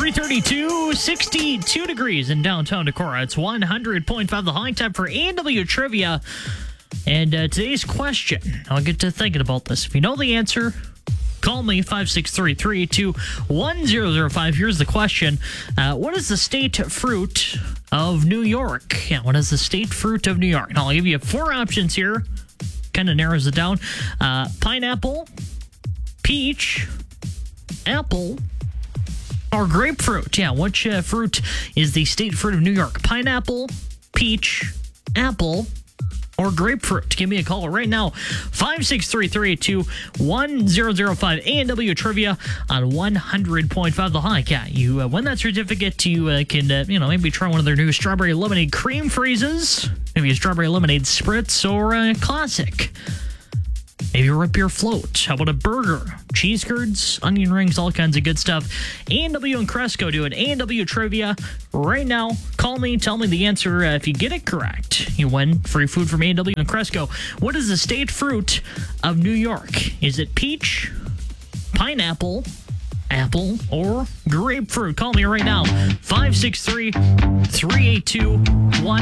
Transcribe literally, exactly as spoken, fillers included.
three thirty-two, sixty-two degrees in downtown Decorah. It's one hundred point five the high time for A and W Trivia. And uh, today's question, I'll get to thinking about this. If you know the answer, call me, five six three, three eight two, one zero zero five. Here's the question. Uh, what is the state fruit of New York? Yeah, what is the state fruit of New York? And I'll give you four options here. Kind of narrows it down. Uh, pineapple, peach, apple, or grapefruit. Yeah, which uh, fruit is the state fruit of New York? Pineapple, peach, apple, or grapefruit? Give me a call right now. five six three, three eight two, one zero zero five. A and W Trivia on one hundred point five The High. Yeah, you uh, win that certificate. You uh, can, uh, you know, maybe try one of their new strawberry lemonade cream freezes. Maybe a strawberry lemonade spritz or a classic. Maybe rip your float. How about a burger? Cheese curds, onion rings, all kinds of good stuff. A and W and Cresco doing A and W Trivia right now. Call me, tell me the answer. Uh, if you get it correct, you win free food from A and W and Cresco. What is the state fruit of New York? Is it peach, pineapple, apple, or grapefruit? Call me right now. five six three, three eight two, one